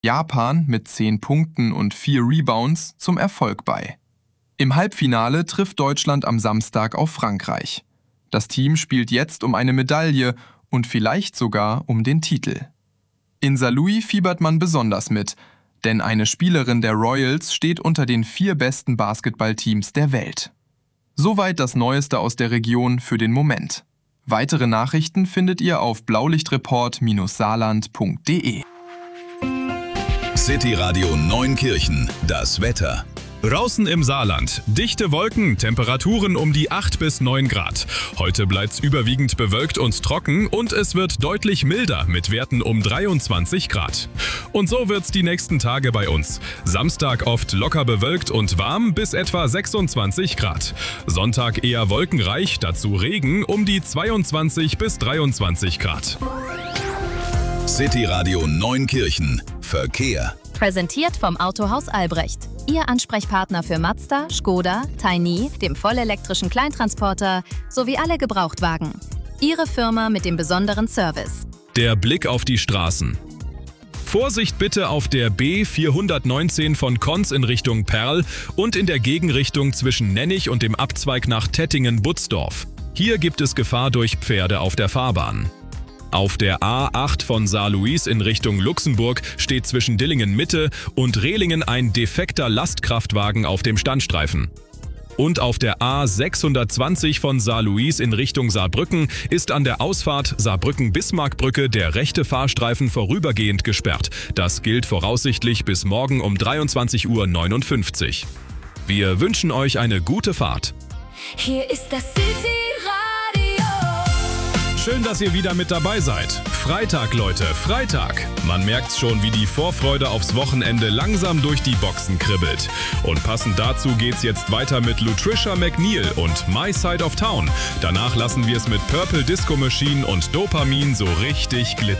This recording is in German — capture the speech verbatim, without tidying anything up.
Japan mit zehn Punkten und vier Rebounds zum Erfolg bei. Im Halbfinale trifft Deutschland am Samstag auf Frankreich. Das Team spielt jetzt um eine Medaille und vielleicht sogar um den Titel. In Saarlouis fiebert man besonders mit, denn eine Spielerin der Royals steht unter den vier besten Basketballteams der Welt. Soweit das Neueste aus der Region für den Moment. Weitere Nachrichten findet ihr auf blaulichtreport saarland punkt de. City Radio Neunkirchen, das Wetter. Draußen im Saarland. Dichte Wolken, Temperaturen um die acht bis neun Grad. Heute bleibt's überwiegend bewölkt und trocken und es wird deutlich milder mit Werten um dreiundzwanzig Grad. Und so wird's die nächsten Tage bei uns. Samstag oft locker bewölkt und warm bis etwa sechsundzwanzig Grad. Sonntag eher wolkenreich, dazu Regen um die zweiundzwanzig bis dreiundzwanzig Grad. City Radio Neunkirchen. Verkehr. Präsentiert vom Autohaus Albrecht. Ihr Ansprechpartner für Mazda, Skoda, Tiny, dem vollelektrischen Kleintransporter sowie alle Gebrauchtwagen. Ihre Firma mit dem besonderen Service. Der Blick auf die Straßen. Vorsicht bitte auf der B vierhundertneunzehn von Konz in Richtung Perl und in der Gegenrichtung zwischen Nennig und dem Abzweig nach Tettingen-Butzdorf. Hier gibt es Gefahr durch Pferde auf der Fahrbahn. Auf der A acht von Saarlouis in Richtung Luxemburg steht zwischen Dillingen-Mitte und Rehlingen ein defekter Lastkraftwagen auf dem Standstreifen. Und auf der A sechshundertzwanzig von Saarlouis in Richtung Saarbrücken ist an der Ausfahrt Saarbrücken-Bismarckbrücke der rechte Fahrstreifen vorübergehend gesperrt. Das gilt voraussichtlich bis morgen um dreiundzwanzig Uhr neunundfünfzig. Wir wünschen euch eine gute Fahrt. Hier ist das City Radio. Schön, dass ihr wieder mit dabei seid. Freitag, Leute, Freitag. Man merkt's schon, wie die Vorfreude aufs Wochenende langsam durch die Boxen kribbelt. Und passend dazu geht's jetzt weiter mit Lutricia McNeil und My Side of Town. Danach lassen wir es mit Purple Disco Machine und Dopamin so richtig glitzern.